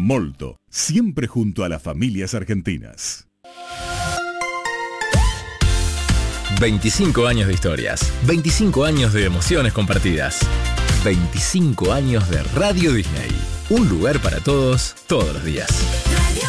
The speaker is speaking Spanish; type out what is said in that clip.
Molto, siempre junto a las familias argentinas. 25 años de historias, 25 años de emociones compartidas, 25 años de Radio Disney. Un lugar para todos, todos los días.